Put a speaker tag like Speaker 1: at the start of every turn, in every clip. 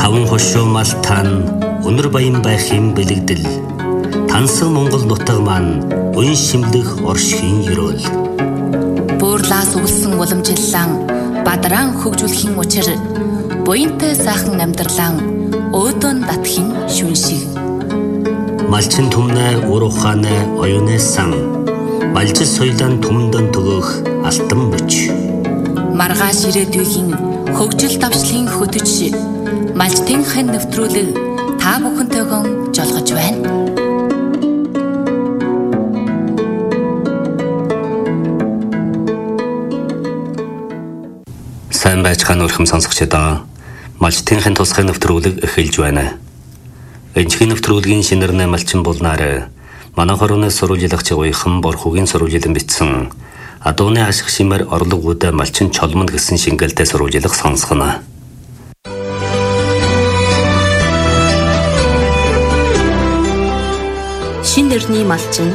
Speaker 1: Таван хошуу малтаан өнөр баян байх юм бэлэгдэл. Тансаг Монгол нутаг маань уян шимлэх оршихын ёроол.
Speaker 2: Буурлаас үлсэн уламжиллан бадран хөгжүүлэхийн учир буянтай сайхан амьдралан өөдөн татхийн шүн шиг.
Speaker 1: Малчин түмнэ ур ухаанэ оюунэ сан. Малжил соёлын түмэндэн төгөөх алтан мөч.
Speaker 2: Маргааш ирээдүйн хөгжил давшлын хөтөч малчтынхын нэвтрүүлэг та бүхэнтэйгэн жолгож байна.
Speaker 1: Сайн байцгаана өрхөм сонсогчдоо. Малчтынхын тусгай нэвтрүүлэг эхэлж байна. Энэхний нэвтрүүлгийн шинэрнэ малчин булнаар манай хорооны сурвалжлагч уяхан борхогийн сурвалжлан бичсэн Адууны ашиг шимээр орлогуудаа малчин чолмон гэсэн шингэлтэй сурвалжлах сонсгоно.
Speaker 2: Шин нэрний малчин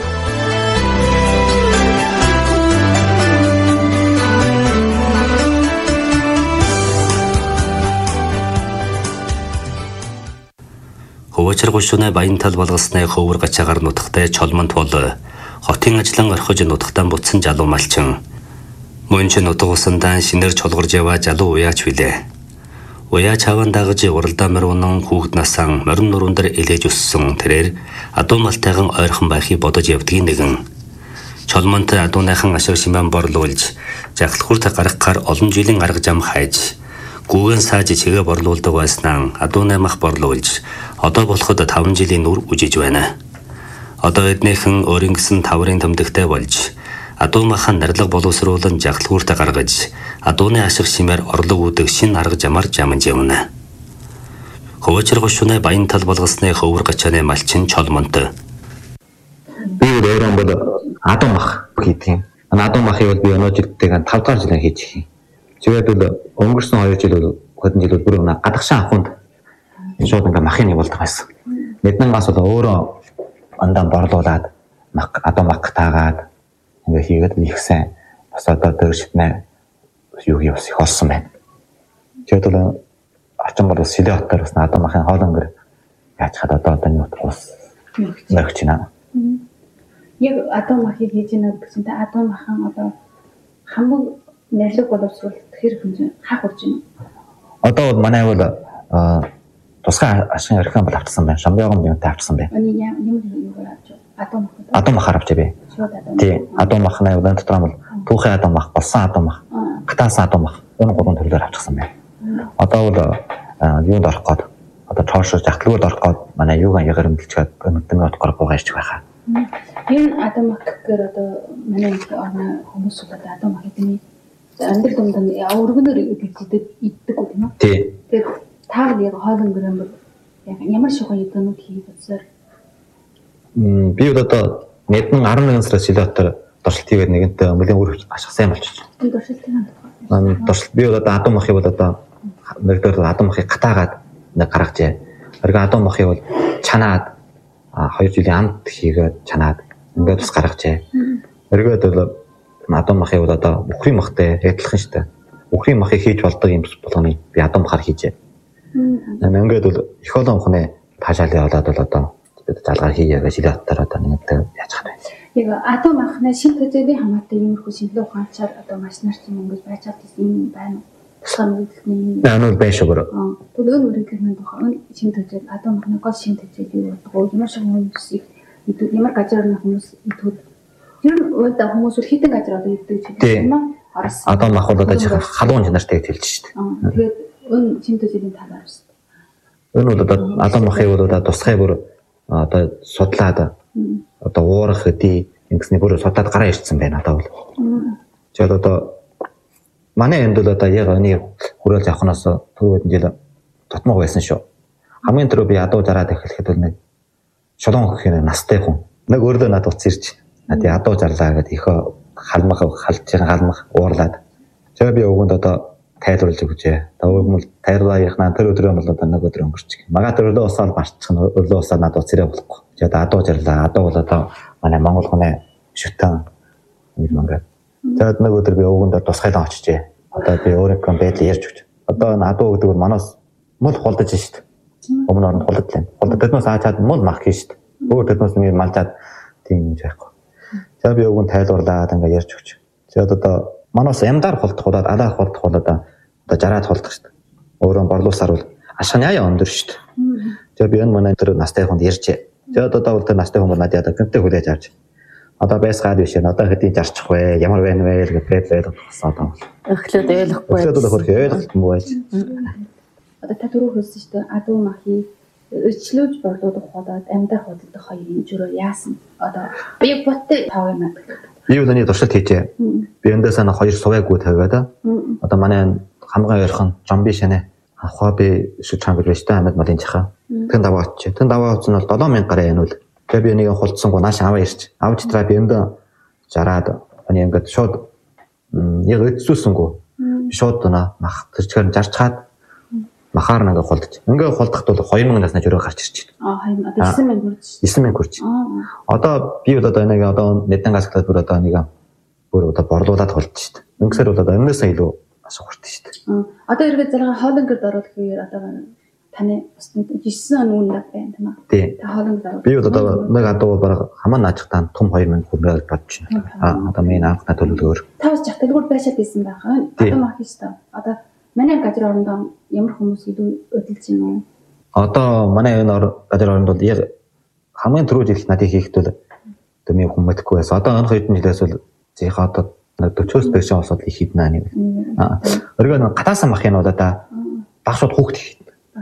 Speaker 1: Хөвөчр гушууны баян тал болгосны хөвөр гачаагаар нутагтай чолмонт бол хотын ажлан орхиж нутагтаа бутсан залуу малчин. Мөн ч нутаг усандаа шинээр чолгорж яваа залуу уяач билээ. Уяач хаван дагаж уралдаа мөрөнөн хүүхэд насаа морин нуруунд дээр элээж өссөн тэрээр адуу малтайхан ойрхон байхыг бодож явдгийн нэгэн. Чолмонт адууныхан ашиг шимэн борлуулж жахлахурт гаргахаар олон жилийн арга зам хайж гүүгэн сааж чигээ борлуулдаг байснаа адууны мах борлуулж одоо болоход 5 жилийн нүр үжиж байна. Одоо эднийхэн өөрийн гэсэн таврын тэмдэгтэй болж адуу махан нарлаг боловсруулан жахлахурт гаргаж адууны ашиг шимээр орлог үүдэг шин арга замаар жамж явна. Хөвөчр гушууны баян тал болгосны хөвөр гачааны малчин чолмонт.
Speaker 3: Би өөрөө бол адуу мах хийдэг юм. Адуу махыг бол би өнөө жилдээ 5 дахь жилийн хийж их юм. Тэгээд бол өнгөрсөн 2 жил бол хэдэн жил бүр гадагшаа авахунд шууд ингээ махын нэг болдог байсан. Мэднэн гас бол өөрөө андаа борлуулад адуу мах таагаад ингээ хийгээд ихсэн бас одоо дөршитнэ юу явс их олсон байна. Тэгээд бол орчин бол Сэлэ хотоор бас адуу махын хоол өнгөр яаж хад одоо нэг ус мөрөгч байна.
Speaker 4: Яг адуу махыг хийж ийна гэсэнтэй адуу махан одоо хамаг нарлаг боловсруулалт хэр хэмжээ хаах болж байна.
Speaker 3: Одоо бол манай бол тусгай ашигын орхион бол авчихсан байна. Шамбягын юмтай авчихсан байна. Адуу мах авч бай. Тий, адуу махны удаан дотор бол түүхэн адуу мах, болсон адуу мах, гатаасан адуу мах энэ гурван төрлөөр авчихсан байна. Одоо бол юунд орох гээд одоо тоошоо жахтлгууд орох гээд манай юугаан ягэрэмдэлчгээд өнөдний утгаар гуйж байгаа.
Speaker 4: Энэ адуу мах гэхээр одоо манай орны хүмүүс бол адуу мах гэдэг амьдрал дундаа өргөнөөр иддэг үү тийм үү?
Speaker 3: Тий.
Speaker 4: Тэгээд таа яг хоолн гэрэн бол ямар шугам идэнүүд хийх үзээр
Speaker 3: би одоо нэгэн 11 сараас Сэлэ хотоор дуршилт хийгээд нэгэнтээ өмлийн үр ашиг сайн болчихсон.
Speaker 4: энэ дуршилтын
Speaker 3: Дуршилт би бол адуу махыг бол одоо нэгдүгээр адуу махыг гатаагаад нэг гаргажээ. Оргин адуу махыг бол чанаад 2 жилийн амт хийгээд чанаад ингээд бас гаргажээ. Оргиод бол адуу махыг бол одоо бүхрийн махтай адилхан шүү дээ. Бүхрийн махыг хийж болдог юм болгоны би адуу махаар хийжээ. Ингээд бол их олон хүнээ таашаалын яваад бол одоо залгаар хийе гэж Сэлэ хотоор одоо нэгтэй яаж хаа байна.
Speaker 4: яг адуу махны шин төзөөний хамаатай иймэрхүү шинжилгээ ухаанчаар одоо маш нарт юм ингэж байцаад ийм байна. Тусгай мэдээлэл юм.
Speaker 3: Анул байшгаар.
Speaker 4: Тэгвэл өөрөөр хэлбэл шин төзөө адуу махны гол шин төзөө юу болдог вэ? Ямар шиг хүмүүсийг идэх ямар газар нь хүмүүс идэх. Тэр нь одоо хүмүүс хитэн газар одоо идэх юм байна.
Speaker 3: Адуу мах бол одоо халуун чанартай хэлж шүү дээ.
Speaker 4: Тэгээд өн шин төзөөний талаар шүү.
Speaker 3: Энэ бол одоо адуу махыг бол одоо тусгай бүр одоо судлаад одоо уурах хэдий ингэсний бүр судлаад гараа ирсэн байна одоо бол. Тэгээд одоо манай энд бол одоо яг өний хүрээлж авахнаас түрүү хэдэн жил тотмог байсан шүү. Хамгийн түрүү би адуу зараад эхлэхэд бол нэг шулуун гэхээр настай хүн. Нэг өөрлөө надад утас ирж. Тэгээ адуу зарлаа гэдэг их халмах халж байгаа халмах уурлаад. Тэгээд би өгөнд одоо тайлбарлаж өгчээ. Тэгвэл тайлбарлахнаа тэр өдрөө бол одоо нэг өдөр өнгөрчих. Магад өрлөө усаар барчих нь өрлөө усаар надад уцраа болохгүй. Тэгээд адуу зарлаа. Адуу бол одоо манай Монгол хүний шүтэн юм мангад. Тэгээд нэг өдөр би өгөнд тусгайлан очижээ. Одоо би өөрөө байдлаа ярьж өгч. Одоо адуу гэдэг бол манаас мул холдож штт. Өмнө орнд холдод лээ. Холдод тэднээс аачаад мул мах хийн штт. Өөр тэднээс нэг малжаад тийм юм байхгүй. За би өгөн тайлбарлаад ингээ ярьж өгч. За одоо манаас ямдаар холдох удаад алаа холдох удаад одоо жараад холдох штт. Өөрөө борлуулсаар бол ашиг нь яа өндөр штт. За би энэ манай тэр настай хүнд ярьжээ. За одоо тэр настай хүн надад яа гэнтэй хүлээж авч. Одоо байсгаад биш энэ одоо хэдийн зарчих вэ? Ямар байна вэ гэж ойлгосон одоо.
Speaker 2: Эхлээд ойлгохгүй.
Speaker 3: Эхлээд хөрх ойлголтгүй байж.
Speaker 4: Одоо та түрүү хэлсэн шүү дээ адуу махыг өчлөөж борлуулах удаад амьдаа худалдах хоёрын журуу яасан. Одоо би боттой тавыг надад.
Speaker 3: Би өдөөний туршилт хийжээ. Би эндээс ана хоёр сувайггүй тавиад одоо манай хамгаан ойрхон жомби шанаа авахаа би шиг чанга байж та амьд малын жаха. Тэн даваач. Тэн даваац нь бол 7000 гараа януул. Тэгээ би энийг холдсонгүй нааш аваа ирч. Авч траа би энд жараад ани ингээд шууд яг өцсүүсэнгүү. Шууд наа мах тэрчгээр жарчгаад махаар нэг холдож. Ингээ холдоход бол 2000 насны журуу гарч ирж байна.
Speaker 4: 2000 одоо 9000 хүрч.
Speaker 3: 9000 хүрч. Одоо би бол одоо энийг одоо нэдэн газ гэхэд бүр одоо нэг бүр одоо борлуулад холдож шít. Ингэсээр бол одоо энэс илүү асуух хүртэ шít.
Speaker 4: Одоо эргээд зэрэг хоолонгорд оруулах үеэр одоо таны 9 он үнэ байна тийм үү? Та хоолонгорд оруулах.
Speaker 3: Би бол одоо нэг адуу бараг хамаа наачтаа том 2000 хүрнэ бодож байна. Одоо миний анхны төлөвлөгөөр.
Speaker 4: Та бас жах төлөвлөгөөр байшаад байсан байгаа. Одоо мах шүү дээ. Одоо манай газар орондоо ямар хүмүүс илүү өдөлж байна уу?
Speaker 3: Одоо манай энэ газар оронд бол яг хамгийн түрүү жил надыг хийхдээ одоо ми хүн мэдхгүй байсан. Одоо энэ хэдэн жилээс бол зих одоо 40-оос дээш болсод их хіднаа нэг. Өргөө гатаасан мах юм бол одоо багшууд хүүхд их.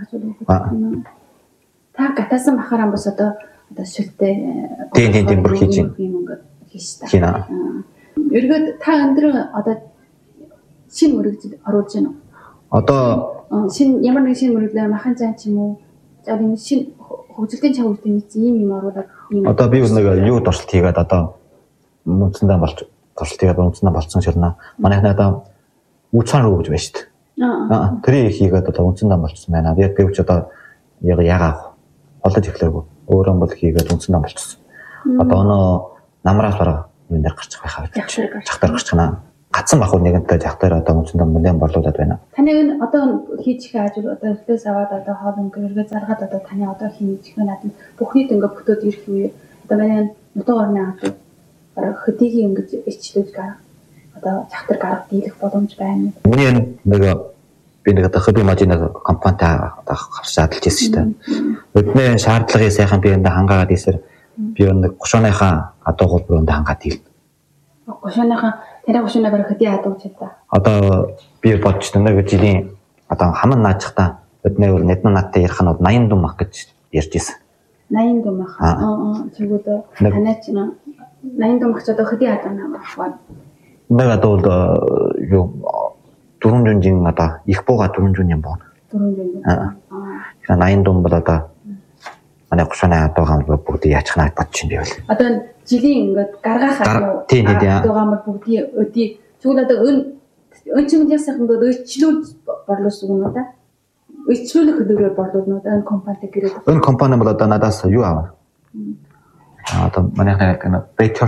Speaker 4: Та гатаасан махаараа бас одоо сүлтэй
Speaker 3: тийм бүр хийж
Speaker 4: юм ингээд хийж та. Өргөө та өндөр одоо шинэ мөрөгжил оруулж байна уу?
Speaker 3: Одоо
Speaker 4: шинэ ямар нэг шинэ мөрөглөө махан цай ч юм уу. За энэ шинэ хөгжилтийн чавлт юм оруулаад юм.
Speaker 3: Одоо би нэг юу туршилт хийгээд одоо мөнцөндөө болж туршилт хийгээд мөнцөндөө болцсон шилнэ. Манайх одоо үцхан руу гэж байна шүү дээ. Тэрийг хийгээд одоо мөнцөндөө болцсон байна. Яг гэвч одоо яагаад олдож эхлэв. Өөрөө бол хийгээд мөнцөндөө болцсон. Одоо өнөө намраас бараа юм дээр гарчих байхаа гэж. Чахтар гарчих наа. Гацсан бах нэгэнтэй жахтаар одоо мөнцөндөө нэлээд борлуулад байна.
Speaker 4: Таны энэ одоо хийж их ажил одоо эхлээс аваад одоо хоолн гэргээ заргаад одоо таны одоо хийж их надад бүхний ингээ бүтөөд ирэх үе одоо манай нутаг орны хатуу хөдийгийн ингэж ичлүүд гарах одоо жахтар гарах дийлэх боломж байна.
Speaker 3: Миний нэг би нэг одоо хөдөө мажины компанитай одоо хавч адалж ирсэн шүү дээ. Өдний шаардлагын сайхан би энд хангаагаад ийсэр би нэг 30-ныхаа адуу гол хангаад ийл.
Speaker 4: 30-ныхаа тэр 30-аар хөдий адуу чадаа.
Speaker 3: Одоо би бодож байна нэг жилийн одоо хаман наачхтаа өдний бол нэдэн надтай ярих нь 80 дум мах гэж ярьж ирсэн.
Speaker 4: 80 дум мах. Тэгвэл танай ч 80 дум мах ч одоо хөдий адуу наа.
Speaker 3: Нэг адуу юу 400 жин одоо их бууга 400 юм байна. 400. 80 дум бол одоо манай 30-ны адуугаа бүгд яачих наа бодож байна байвал.
Speaker 4: Одоо жилийн ингээд гаргахаа адуугаа бүгдийн өдий тэгвэл одоо өн чимд ясах ингээд өчлүүд борлуулсан юм уу та? Өчлүүлэх хөдөлгөөр борлуулнууд энэ компанид гэрээд.
Speaker 3: Энэ компани бол одоо надаас юу аваа? Одоо манай бэтер.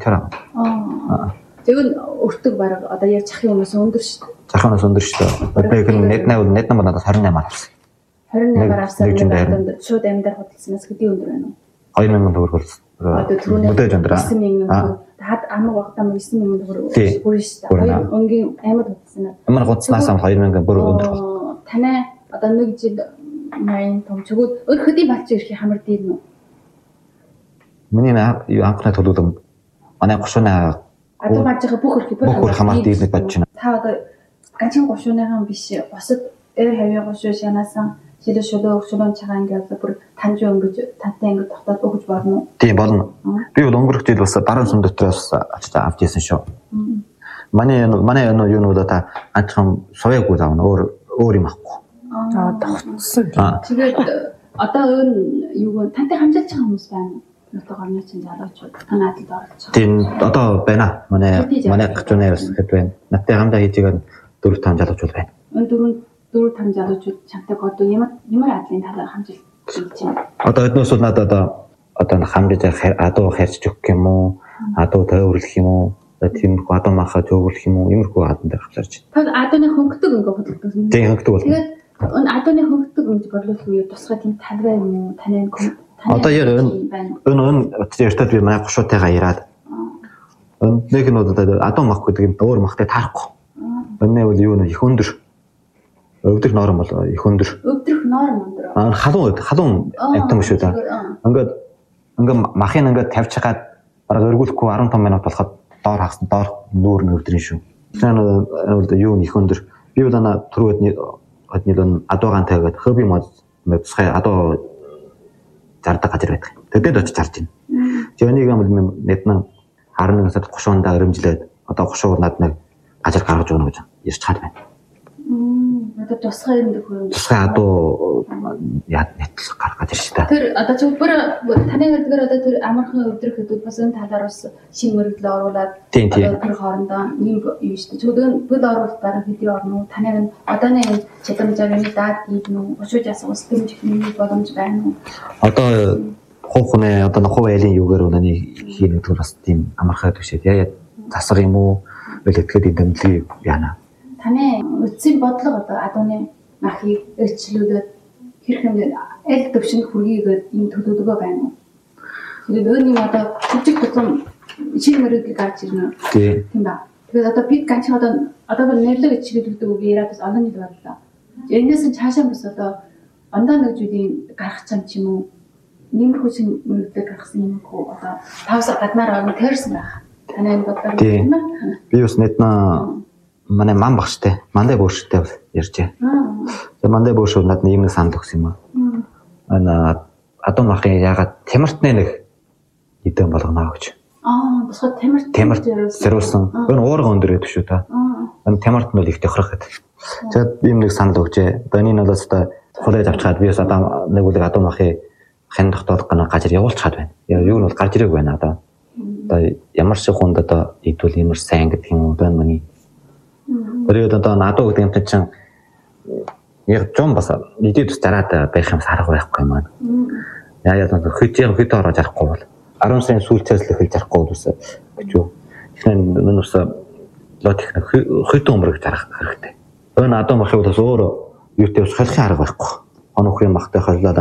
Speaker 4: Тэгвэл өртөг бараг одоо яг чахын өмнөөс өндөр шүү дээ.
Speaker 3: Чаханаас өндөр шүү дээ. Одоо нэднээ бол надаас 28 авсан.
Speaker 4: 28-аар авсан шууд амьдар худалснаас хэдий өндөр байна уу?
Speaker 3: 2000 төгрөг болсон.
Speaker 4: Одоо түрүүний 9000 хад амаг багтаа 9000 төгрөг хүрэн шүү дээ. Өнгийн амьд худалснаа.
Speaker 3: Амар худалснаас 2000 бүр өндөр болсон.
Speaker 4: Танай одоо нэг жил 80 том чигүүд өөр хөдий балч ирэх хамар дээр нь.
Speaker 3: Миний анхны төлөвлөм манай 30-ны
Speaker 4: адуу гарчаа бүх
Speaker 3: хөр хамаат дийлэх бодож байна.
Speaker 4: Та одоо ганцхан 30-ныхан биш босод эр хавьяа 30 шанаасан шилээ шөлөө өгшөлөн цагаан ингээд бүр таньж өнгөж тантай ингээд тогтоод өгч болно уу? Тийм болно. Би бол өнгөрөх жил бас баруун сүм дотроос авч ирсэн шүү. Манай юу нь одоо ганцхан сувайг удаавна өөр юм ахгүй.
Speaker 2: Тогтсон.
Speaker 4: Тэгээд одоо өөр юу тантай хамжаалж байгаа хүмүүс байна уу? Нутаг орны чинь залуучууд танадад орж байгаа. Тийм одоо байна. Манай гачууны бас хэд байна. Надтай хамтаа хийжгээд 4-5 залуучууд байна. Энэ 4-5 залуучууд чамтай одоо ямар адлын талаар хамжилт хийж байна. Одоо эднээс бол надад одоо хамжиж адуу харьж өгөх юм уу? Адуу төвөрлөх юм уу? Тийм адуу махаа төвөрлөх юм уу? Иймэрхүү адан дээр хавчаарч. Та адууны хөнгөдөг ингээ бодлоо. Тийм хөнгөдөг бол. Тэгээд Адууны хөгдөг өмж борлуулах үе тусгай тийм талбай юм уу? Таны
Speaker 3: Одоо яа энэ өөртөө би манай гушуутайгаа ираад нэг нь одоо адуу мах гэдэг нь өөр махтай таарахгүй. Өнөө бол юу нэ их өндөр. Өвдөх норм бол их өндөр.
Speaker 4: Өвдөх норм өндөр.
Speaker 3: Халуун амтан биш үү та. Ингээд махын ингээд тавьж хагаад бараг өргүүлэхгүй 15 минут болоход доор хагасан доор нүүр нь өвдрөн шүү. Тэгэхээр бол юу их өндөр. Би бол ана түрүүд однилон адуугаантай гэдэг хобби мод тусгай адуу зардаг газар байдаг. Тэдэд очиж зарж байна. Жөнийг юм мэднэ 11 сард гушуундаа өрөмжлээд одоо гушуур над нэг газар гаргаж өгнө гэж ярьж чад байна.
Speaker 4: Одоо тусгай юм дөхөө.
Speaker 3: Тусгай адуу яа нэтлэх гаргаж ирж та.
Speaker 4: Тэр одоо зөвхөн таны хэлдгээр одоо тэр амархан өвдрөх хэдүүд бас энэ талаар бас шинэ мөрөглөө оруулаад тэр хоорондоо юм шүү дээ. Зөвхөн бүд оруулалт дараа хэдий орно уу? Таны одооны чадамжаар энэ даад хийднэ үү? Очиж ус дэмжих юм боломж байна уу?
Speaker 3: Одоо хувь одоо хувь айлын юугаар өнөний хийх нэг бас тийм амархай төшөөд яа засар юм уу? Бэлтгэхэд энэ дэмжлэг яана.
Speaker 4: Таны үтсийн бодлого одоо адууны махыг өрчлүүлээд хэрэг юм аль төвшөнд хүргийгээд юм төлөвлөгөө байна уу? Тэгээд өөрийн одоо хүчиг тусам шинэ мөрөглөг гарч ирнэ. Тийм ба. Тэгээд одоо бид ганц одоо нэрлэг гэж хэлдэг үг яриад бас олон жил боллоо. Энэс нь цаашаа бас одоо ондоо нэг зүйлийг гаргах юм ч юм уу? Нэмэр хүчин мөрөглөг гаргасан юм уу? Одоо 5 сар гаднаар орно тэрсэн байх. Таны бодлого юм аа?
Speaker 3: Би бас нэднэ манай ман багштай мандаа бөөштэй ярьжээ. Тэгээ мандаа бөөшөө надад ийм нэг санал өгсөн юм аа. Ана адуу махын ягаад тамиртны нэг идэм болгоно гэж.
Speaker 4: Босгоо тамирт
Speaker 3: зориулсан. Энэ уурга өндөр гэдэг шүү та. Энэ тамирт нь бол их тохирох гэдэг. Тэгээд ийм нэг санал өгчээ. Одоо энэ нь бол одоо хулайд авчгаад би бас одоо нэг үл адуу махын хандах толгох гэнэ газар явуулчихад байна. Юу нь бол гарч ирэх байна одоо. Одоо ямар шиг хүнд одоо идвэл ямар сайн гэдэг юм уу байна миний. Өөрөөр одоо надад гэдэг юм чинь яг зам бас идэв тус зараад байх юмс арга байхгүй маань. Яа хэд ороо жарахгүй бол 10 сарын сүүлчээс л эхэлж жарахгүй бол гэж юу. Тэгэхээр энэ бас логик хэд өмрөг зарах хэрэгтэй. Энэ адуу махыг бас өөр юутэй бас холихын арга байхгүй. Онохын махтай холиод